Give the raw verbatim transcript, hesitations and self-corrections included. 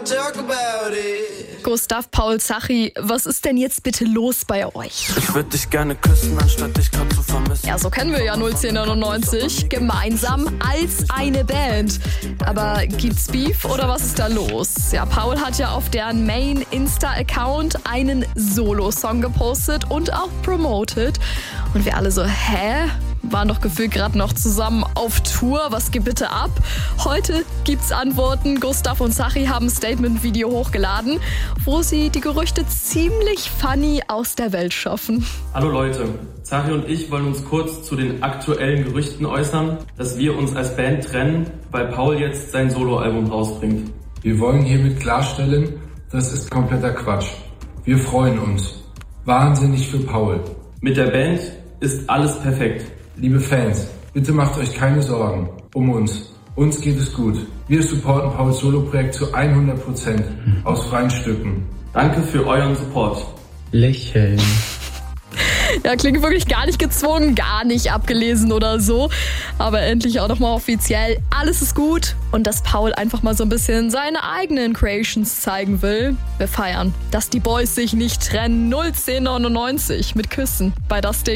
Gustav, Paul, Zachi, was ist denn jetzt bitte los bei euch? Ich würde dich gerne küssen, anstatt dich grad zu vermissen. Ja, so kennen wir ja null zehn neunundneunzig. Gemeinsam als eine Band. Aber gibt's Beef oder was ist da los? Ja, Paul hat ja auf deren Main-Insta-Account einen Solo-Song gepostet und auch promoted. Und wir alle so, hä? Waren doch gefühlt gerade noch zusammen auf Tour. Was geht bitte ab? Heute gibt's Antworten. Gustav und Zachi haben ein Statement-Video hochgeladen, wo sie die Gerüchte ziemlich funny aus der Welt schaffen. Hallo Leute, Zachi und ich wollen uns kurz zu den aktuellen Gerüchten äußern, dass wir uns als Band trennen, weil Paul jetzt sein Soloalbum rausbringt. Wir wollen hiermit klarstellen, das ist kompletter Quatsch. Wir freuen uns. Wahnsinnig für Paul. Mit der Band ist alles perfekt. Liebe Fans, bitte macht euch keine Sorgen um uns. Uns geht es gut. Wir supporten Pauls Soloprojekt zu hundert Prozent aus freien Stücken. Danke für euren Support. Lächeln. Ja, klingt wirklich gar nicht gezwungen, gar nicht abgelesen oder so. Aber endlich auch nochmal offiziell, alles ist gut. Und dass Paul einfach mal so ein bisschen seine eigenen Creations zeigen will. Wir feiern, dass die Boys sich nicht trennen. null zehn neunundneunzig mit Küssen bei Das Ding.